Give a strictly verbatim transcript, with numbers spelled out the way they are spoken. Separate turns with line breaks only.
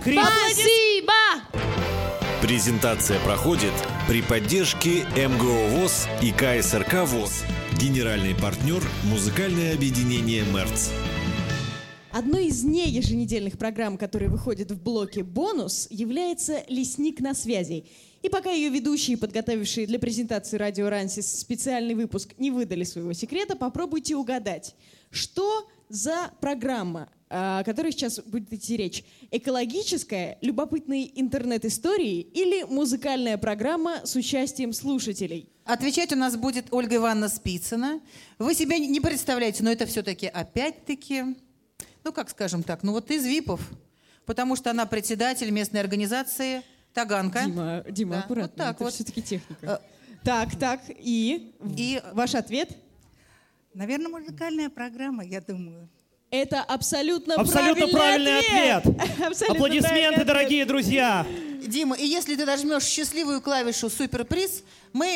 Крис.
Спасибо!
Презентация проходит при поддержке эм гэ о ВОС и ка эс эр ка ВОС. Генеральный партнер – музыкальное объединение «Мерц».
Одной из не еженедельных программ, которые выходят в блоке «Бонус», является «Лесник на связи». И пока ее ведущие, подготовившие для презентации радио «Рансис» специальный выпуск, не выдали своего секрета, попробуйте угадать, что за программа, о которой сейчас будет идти речь. Экологическая, любопытные интернет-истории или музыкальная программа с участием слушателей?
Отвечать у нас будет Ольга Ивановна Спицына. Вы себе не представляете, но это все-таки опять-таки, ну как скажем так, ну вот из ВИПов, потому что она председатель местной организации «Таганка».
Дима, Дима
Да,
аккуратно,
вот так
это
вот.
все-таки техника. Так, так, и,
И
ваш ответ?
Наверное, музыкальная программа, я думаю.
Это абсолютно,
Абсолютно правильный ответ.
Абсолютно
Аплодисменты,
правильный ответ.
дорогие друзья.
Дима, и если ты нажмешь счастливую клавишу «Суперприз», мы